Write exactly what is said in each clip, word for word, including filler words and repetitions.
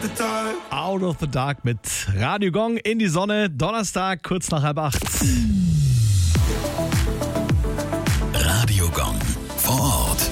the dark. Out of the Dark mit Radio Gong in die Sonne. Donnerstag, kurz nach halb acht. Radio Gong vor Ort.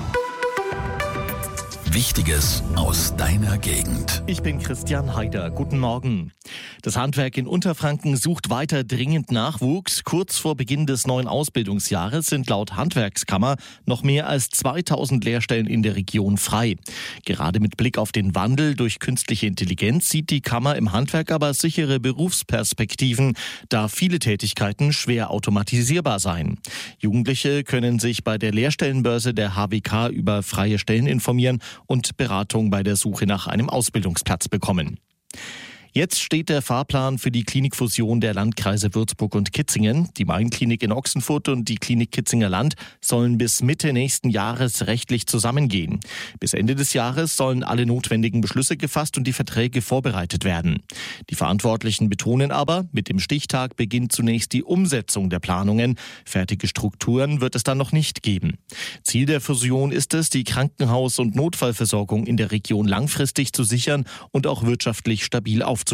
Wichtiges aus deiner Gegend. Ich bin Christian Haider. Guten Morgen. Das Handwerk in Unterfranken sucht weiter dringend Nachwuchs. Kurz vor Beginn des neuen Ausbildungsjahres sind laut Handwerkskammer noch mehr als zweitausend Lehrstellen in der Region frei. Gerade mit Blick auf den Wandel durch künstliche Intelligenz sieht die Kammer im Handwerk aber sichere Berufsperspektiven, da viele Tätigkeiten schwer automatisierbar seien. Jugendliche können sich bei der Lehrstellenbörse der H W K über freie Stellen informieren und Beratung bei der Suche nach einem Ausbildungsplatz bekommen. Jetzt steht der Fahrplan für die Klinikfusion der Landkreise Würzburg und Kitzingen. Die Main-Klinik in Ochsenfurt und die Klinik Kitzinger Land sollen bis Mitte nächsten Jahres rechtlich zusammengehen. Bis Ende des Jahres sollen alle notwendigen Beschlüsse gefasst und die Verträge vorbereitet werden. Die Verantwortlichen betonen aber, mit dem Stichtag beginnt zunächst die Umsetzung der Planungen. Fertige Strukturen wird es dann noch nicht geben. Ziel der Fusion ist es, die Krankenhaus- und Notfallversorgung in der Region langfristig zu sichern und auch wirtschaftlich stabil aufzustellen.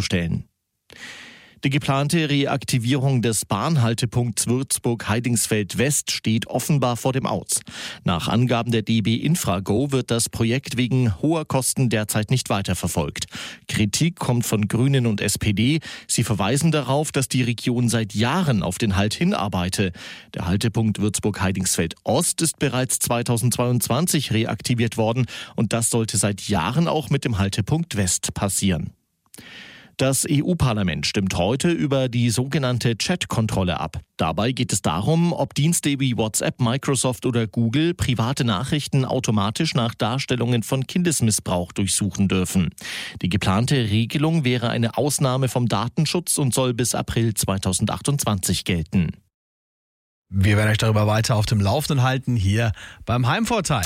Die geplante Reaktivierung des Bahnhaltepunkts Würzburg-Heidingsfeld West steht offenbar vor dem Aus. Nach Angaben der D B Infrago wird das Projekt wegen hoher Kosten derzeit nicht weiterverfolgt. Kritik kommt von Grünen und S P D. Sie verweisen darauf, dass die Region seit Jahren auf den Halt hinarbeite. Der Haltepunkt Würzburg-Heidingsfeld Ost ist bereits zweitausendzweiundzwanzig reaktiviert worden und das sollte seit Jahren auch mit dem Haltepunkt West passieren. Das E U-Parlament stimmt heute über die sogenannte Chat-Kontrolle ab. Dabei geht es darum, ob Dienste wie WhatsApp, Microsoft oder Google private Nachrichten automatisch nach Darstellungen von Kindesmissbrauch durchsuchen dürfen. Die geplante Regelung wäre eine Ausnahme vom Datenschutz und soll bis April zweitausendachtundzwanzig gelten. Wir werden euch darüber weiter auf dem Laufenden halten, hier beim Heimvorteil.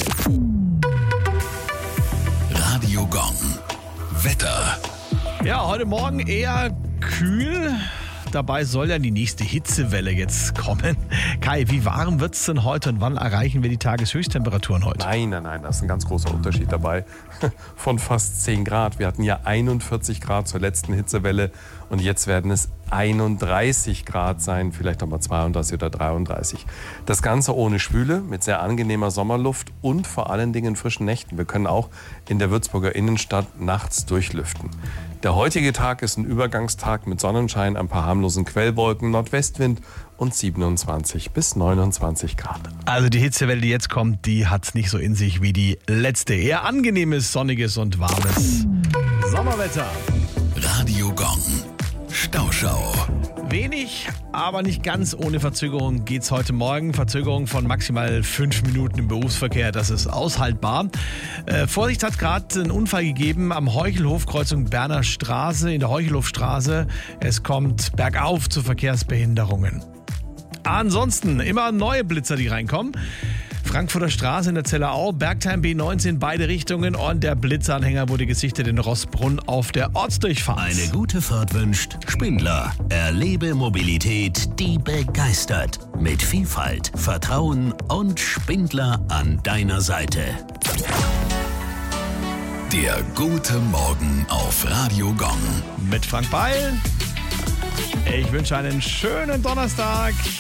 Radio Gong. Wetter. Ja, heute Morgen eher kühl. Dabei soll ja die nächste Hitzewelle jetzt kommen. Kai, wie warm wird es denn heute und wann erreichen wir die Tageshöchsttemperaturen heute? Nein, nein, nein, das ist ein ganz großer Unterschied dabei. Von fast zehn Grad. Wir hatten ja einundvierzig Grad zur letzten Hitzewelle und jetzt werden es einunddreißig Grad sein, vielleicht auch mal zweiunddreißig oder dreiunddreißig. Das Ganze ohne Schwüle, mit sehr angenehmer Sommerluft und vor allen Dingen frischen Nächten. Wir können auch in der Würzburger Innenstadt nachts durchlüften. Der heutige Tag ist ein Übergangstag mit Sonnenschein, ein paar harmlosen Quellwolken, Nordwestwind und siebenundzwanzig bis neunundzwanzig Grad. Also die Hitzewelle, die jetzt kommt, die hat es nicht so in sich wie die letzte. Eher angenehmes, sonniges und warmes Sommerwetter. Radio Gong. Stauschau. Wenig, aber nicht ganz ohne Verzögerung geht's heute Morgen. Verzögerung von maximal fünf Minuten im Berufsverkehr, das ist aushaltbar. Äh, Vorsicht, hat gerade einen Unfall gegeben am Heuchelhof, Kreuzung Berner Straße, in der Heuchelhofstraße. Es kommt bergauf zu Verkehrsbehinderungen. Ansonsten immer neue Blitzer, die reinkommen. Frankfurter Straße in der Zellerau, Bergheim B neunzehn, beide Richtungen und der Blitzanhänger wurde gesichtet in Rossbrunn auf der Ortsdurchfahrt. Eine gute Fahrt wünscht Spindler. Erlebe Mobilität, die begeistert. Mit Vielfalt, Vertrauen und Spindler an deiner Seite. Der gute Morgen auf Radio Gong. Mit Frank Beil. Ich wünsche einen schönen Donnerstag.